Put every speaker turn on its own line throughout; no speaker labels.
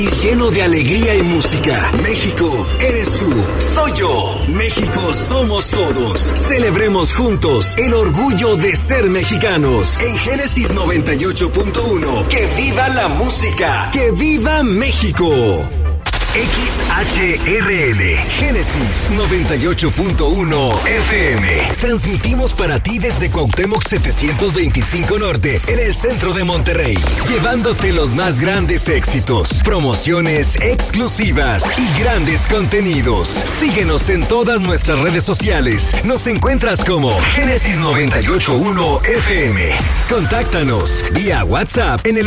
Lleno de alegría y música. México, eres tú, soy yo. México, somos todos. Celebremos juntos el orgullo de ser mexicanos. En Génesis 98.1. ¡Que viva la música! ¡Que viva México! XHRL, Génesis 98.1 FM. Transmitimos para ti desde Cuauhtémoc 725 Norte, en el centro de Monterrey, llevándote los más grandes éxitos, promociones exclusivas y grandes contenidos. Síguenos en todas nuestras redes sociales. Nos encuentras como Génesis 98.1 FM. Contáctanos vía WhatsApp en el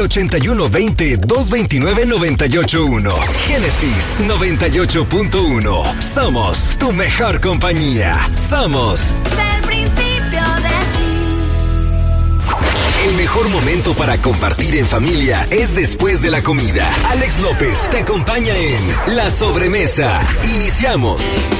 8120-229-981. Génesis 98.1. Somos tu mejor compañía. Somos
del principio de ti.
El mejor momento para compartir en familia es después de la comida. Alex López te acompaña en La Sobremesa. Iniciamos.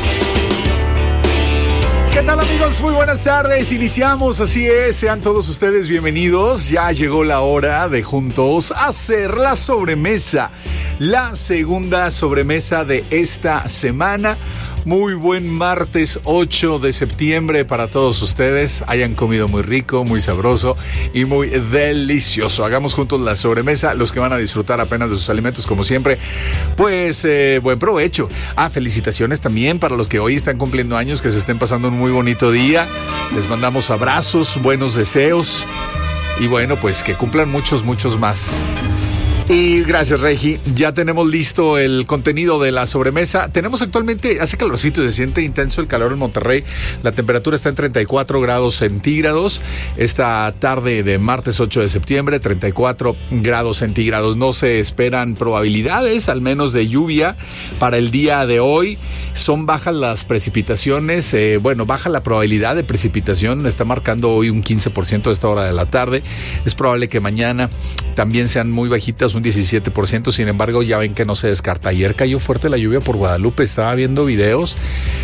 ¿Qué tal, amigos? Muy buenas tardes. Iniciamos, así es. Sean todos ustedes bienvenidos. Ya llegó la hora de juntos hacer la sobremesa. La segunda sobremesa de esta semana. Muy buen martes 8 de septiembre para todos ustedes. Hayan comido muy rico, muy sabroso y muy delicioso. Hagamos juntos la sobremesa. Los que van a disfrutar apenas de sus alimentos, como siempre, pues buen provecho. Felicitaciones también para los que hoy están cumpliendo años, que se estén pasando un muy bonito día. Les mandamos abrazos, buenos deseos y bueno, pues que cumplan muchos más. Y gracias, Regi. Ya tenemos listo el contenido de la sobremesa. Tenemos actualmente, hace calorcito, se siente intenso el calor en Monterrey. La temperatura está en 34 grados centígrados. Esta tarde de martes 8 de septiembre, 34 grados centígrados. No se esperan probabilidades, al menos de lluvia, para el día de hoy. Son bajas las precipitaciones. Baja la probabilidad de precipitación. Está marcando hoy un 15% a esta hora de la tarde. Es probable que mañana también sean muy bajitas, un 17%, sin embargo ya ven que no se descarta. Ayer cayó fuerte la lluvia por Guadalupe, estaba viendo videos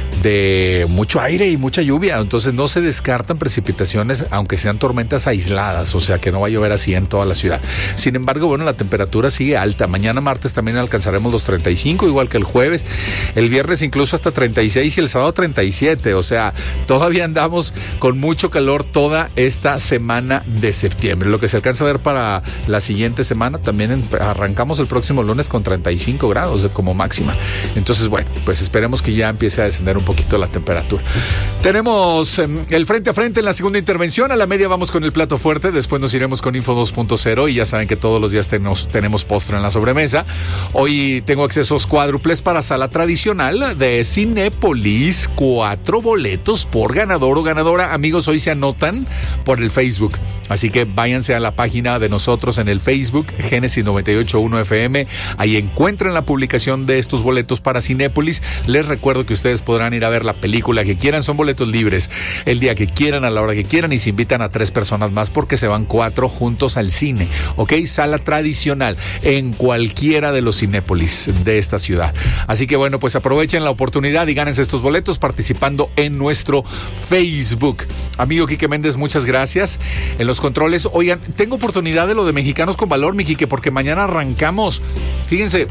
de mucho aire y mucha lluvia, entonces no se descartan precipitaciones, aunque sean tormentas aisladas, o sea que no va a llover así en toda la ciudad. Sin embargo, bueno, la temperatura sigue alta. Mañana martes también alcanzaremos los 35, igual que el jueves, el viernes incluso hasta 36 y el sábado 37, o sea, todavía andamos con mucho calor toda esta semana de septiembre. Lo que se alcanza a ver para la siguiente semana, también arrancamos el próximo lunes con 35 grados como máxima. Entonces, bueno, pues esperemos que ya empiece a descender un poquito la temperatura. Tenemos el frente a frente en la segunda intervención. A la media vamos con el plato fuerte, después nos iremos con Info 2.0 y ya saben que todos los días tenemos postre en la sobremesa. Hoy tengo accesos cuádruples para sala tradicional de Cinépolis, 4 boletos por ganador o ganadora. Amigos, hoy se anotan por el Facebook, así que váyanse a la página de nosotros en el Facebook, Génesis 98.1 FM. Ahí encuentran la publicación de estos boletos para Cinépolis. Les recuerdo que ustedes podrán ir a ver la película que quieran. Son boletos libres el día que quieran, a la hora que quieran, y se invitan a 3 personas más porque se van 4 juntos al cine. ¿Ok? Sala tradicional en cualquiera de los Cinépolis de esta ciudad. Así que bueno, pues aprovechen la oportunidad y gánense estos boletos participando en nuestro Facebook. Amigo Quique Méndez, muchas gracias. En los controles, oigan, tengo oportunidad de lo de Mexicanos con Valor, mi Quique, porque mañana arrancamos. Fíjense,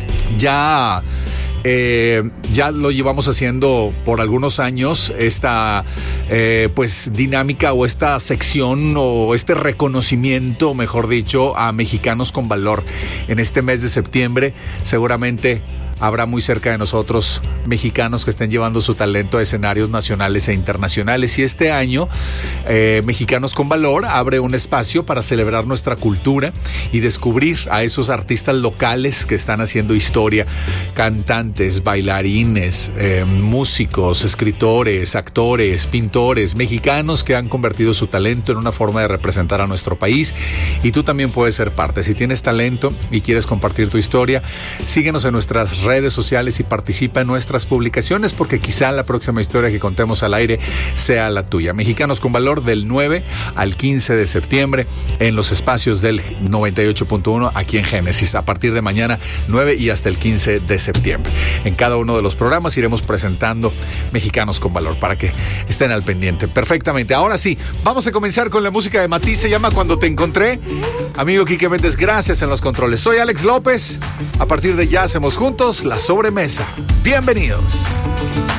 ya lo llevamos haciendo por algunos años, esta pues dinámica o esta sección o este reconocimiento, mejor dicho, a Mexicanos con Valor. En este mes de septiembre seguramente habrá muy cerca de nosotros mexicanos que estén llevando su talento a escenarios nacionales e internacionales. Y este año, Mexicanos con Valor abre un espacio para celebrar nuestra cultura y descubrir a esos artistas locales que están haciendo historia, cantantes, bailarines, músicos, escritores, actores, pintores, mexicanos que han convertido su talento en una forma de representar a nuestro país. Y tú también puedes ser parte. Si tienes talento y quieres compartir tu historia, síguenos en nuestras redes sociales y participa en nuestras publicaciones, porque quizá la próxima historia que contemos al aire sea la tuya. Mexicanos con Valor, del 9 al 15 de septiembre en los espacios del 98.1 aquí en Génesis. A partir de mañana 9 y hasta el 15 de septiembre. En cada uno de los programas iremos presentando Mexicanos con Valor para que estén al pendiente. Perfectamente. Ahora sí, vamos a comenzar con la música de Matiz. Se llama Cuando te encontré. Amigo Quique Méndez, gracias en los controles. Soy Alex López. A partir de ya hacemos juntos la sobremesa. Bienvenidos.